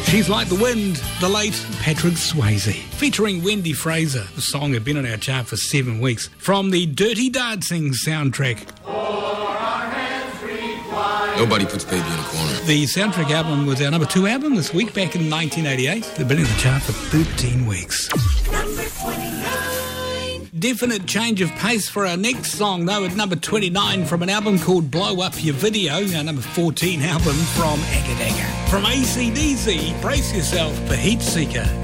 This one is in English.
She's Like the Wind, the late Patrick Swayze. Featuring Wendy Fraser. The song had been on our chart for 7 weeks. From the Dirty Dancing soundtrack. Nobody puts baby in a corner. The soundtrack album was our number 2 album this week, back in 1988. They've been in the chart for 13 weeks. Number 29. Definite change of pace for our next song, though, at number 29 from an album called Blow Up Your Video, our number 14 album from Agadagga. From AC/DC, brace yourself for Heat Seeker.